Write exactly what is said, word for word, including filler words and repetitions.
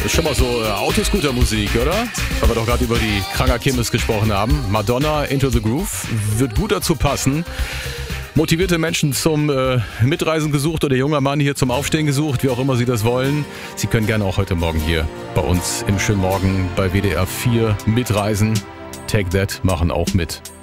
Das ist schon mal so äh, Autoscooter-Musik, oder? Weil wir doch gerade über die Kranger Kirmes gesprochen haben. Madonna, Into the Groove, wird gut dazu passen. Motivierte Menschen zum äh, Mitreisen gesucht oder junger Mann hier zum Aufstehen gesucht, wie auch immer Sie das wollen. Sie können gerne auch heute Morgen hier bei uns im schönen Morgen bei W D R vier mitreisen. Take That machen auch mit.